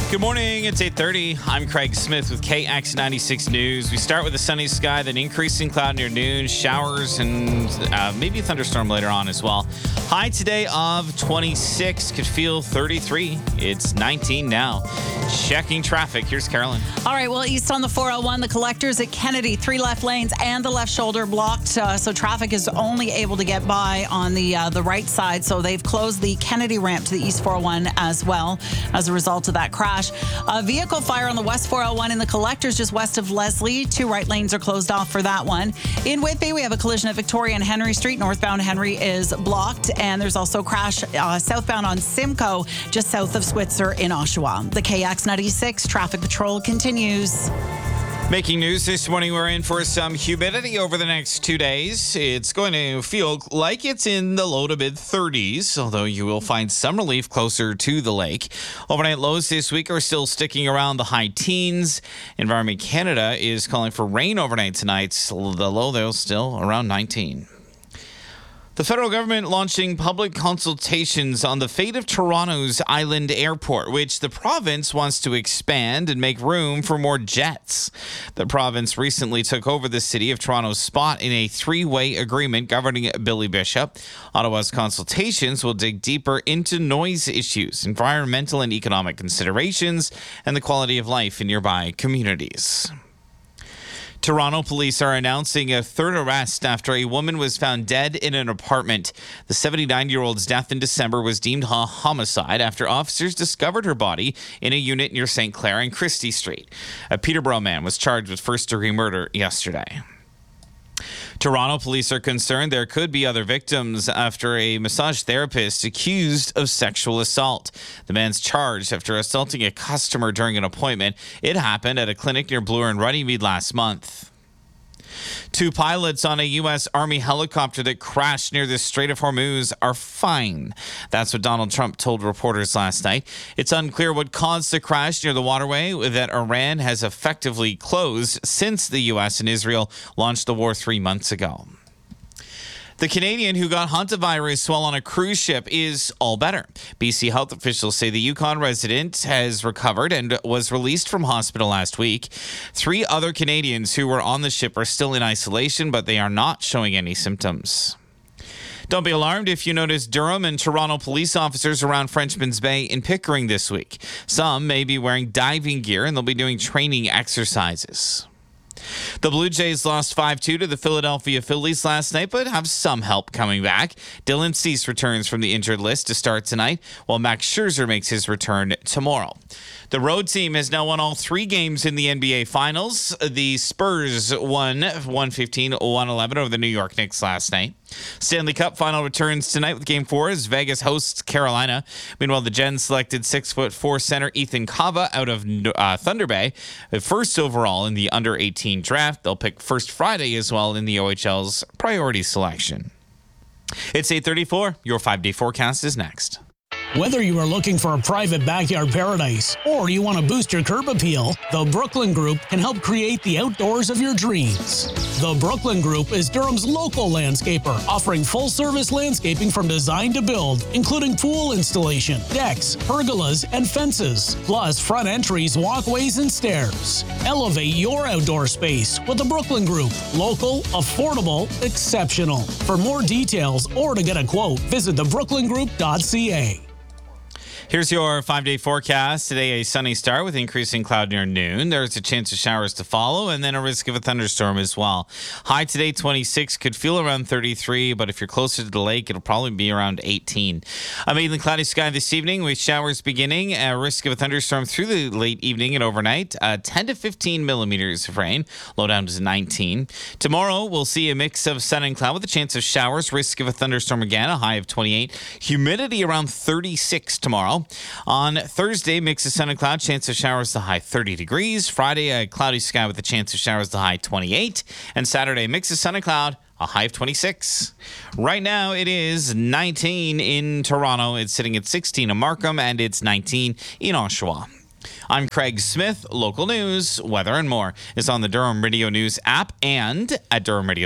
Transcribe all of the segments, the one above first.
Good morning. It's 8:30. I'm Craig Smith with KX96 News. We start with a sunny sky, then increasing cloud near noon, showers, and maybe a thunderstorm later on as well. High today of 26, could feel 33. It's 19 now. Checking traffic. Here's Carolyn. All right. Well, east on the 401, the collectors at Kennedy, 3 left lanes and the left shoulder blocked. So traffic is only able to get by on the right side. So they've closed the Kennedy ramp to the east 401 as well as a result of that crash. A vehicle fire on the west 401 in the collectors just west of Leslie. 2 right lanes are closed off for that one. In Whitby, we have a collision at Victoria and Henry Street. Northbound Henry is blocked. And there's also a crash southbound on Simcoe just south of Switzer in Oshawa. The KX96 traffic patrol continues. Making news this morning, we're in for some humidity over the next 2 days. It's going to feel like it's in the low to mid 30s, although you will find some relief closer to the lake. Overnight lows this week are still sticking around the high teens. Environment Canada is calling for rain overnight tonight. The low, though, still around 19. The federal government launching public consultations on the fate of Toronto's Island Airport, which the province wants to expand and make room for more jets. The province recently took over the city of Toronto's spot in a 3-way agreement governing Billy Bishop. Ottawa's consultations will dig deeper into noise issues, environmental and economic considerations, and the quality of life in nearby communities. Toronto police are announcing a third arrest after a woman was found dead in an apartment. The 79-year-old's death in December was deemed a homicide after officers discovered her body in a unit near St. Clair and Christie Street. A Peterborough man was charged with first-degree murder yesterday. Toronto police are concerned there could be other victims after a massage therapist accused of sexual assault. The man's charged after assaulting a customer during an appointment. It happened at a clinic near Bloor and Runnymede last month. 2 pilots on a U.S. Army helicopter that crashed near the Strait of Hormuz are fine. That's what Donald Trump told reporters last night. It's unclear what caused the crash near the waterway that Iran has effectively closed since the U.S. and Israel launched the war 3 months ago. The Canadian who got hantavirus while on a cruise ship is all better. BC health officials say the Yukon resident has recovered and was released from hospital last week. 3 other Canadians who were on the ship are still in isolation, but they are not showing any symptoms. Don't be alarmed if you notice Durham and Toronto police officers around Frenchman's Bay in Pickering this week. Some may be wearing diving gear and they'll be doing training exercises. The Blue Jays lost 5-2 to the Philadelphia Phillies last night, but have some help coming back. Dylan Cease returns from the injured list to start tonight, while Max Scherzer makes his return tomorrow. The road team has now won all 3 games in the NBA Finals. The Spurs won 115-111 over the New York Knicks last night. Stanley Cup final returns tonight with Game 4 as Vegas hosts Carolina. Meanwhile, the Gens selected 6'4" center Ethan Kava out of Thunder Bay, first overall in the under-18 draft. They'll pick first Friday as well in the OHL's priority selection. It's 8:34. Your 5-day forecast is next. Whether you are looking for a private backyard paradise or you want to boost your curb appeal, the Brooklyn Group can help create the outdoors of your dreams. The Brooklyn Group is Durham's local landscaper, offering full-service landscaping from design to build, including pool installation, decks, pergolas, and fences, plus front entries, walkways, and stairs. Elevate your outdoor space with the Brooklyn Group. Local, affordable, exceptional. For more details or to get a quote, visit thebrooklyngroup.ca. Here's your 5-day forecast. Today, a sunny start with increasing cloud near noon. There's a chance of showers to follow and then a risk of a thunderstorm as well. High today, 26, could feel around 33, but if you're closer to the lake, it'll probably be around 18. A mainly cloudy sky this evening with showers beginning, a risk of a thunderstorm through the late evening and overnight. 10 to 15 millimeters of rain, low down to 19. Tomorrow, we'll see a mix of sun and cloud with a chance of showers, risk of a thunderstorm again, a high of 28. Humidity around 36 tomorrow. On Thursday, mix of sun and cloud, chance of showers, the high 30 degrees. Friday, a cloudy sky with a chance of showers, the high 28. And Saturday, mix of sun and cloud, a high of 26. Right now, it is 19 in Toronto. It's sitting at 16 in Markham, and it's 19 in Oshawa. I'm Craig Smith. Local news, weather, and more is on the Durham Radio News app and at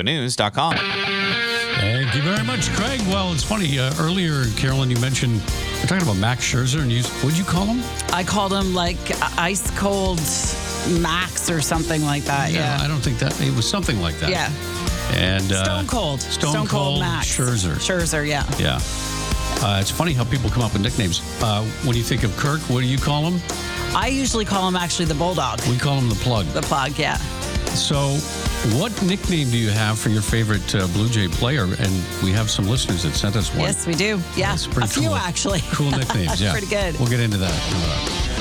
durhamradionews.com. Thank you very much, Craig. Well, it's funny. Earlier, Carolyn, you mentioned We're talking about Max Scherzer, and what'd you call him? I called him like ice cold Max or something like that. Yeah. I don't think that it was something like that. Yeah. And Stone Cold. Stone Cold Max. Scherzer. Scherzer, yeah. Yeah. It's funny how people come up with nicknames. When you think of Kirk, what do you call him? I usually call him actually the Bulldog. We call him the Plug. The Plug, yeah. So, what nickname do you have for your favorite Blue Jay player? And we have some listeners that sent us one. Yes, we do. Yeah, That's pretty a few cool. actually. Cool nicknames, yeah. Pretty good. We'll get into that.